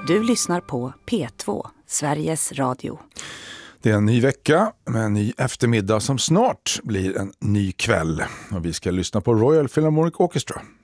Du lyssnar på P2, Sveriges Radio. Det är en ny vecka med en ny eftermiddag som snart blir en ny kväll. Och vi ska lyssna på Royal Philharmonic Orchestra.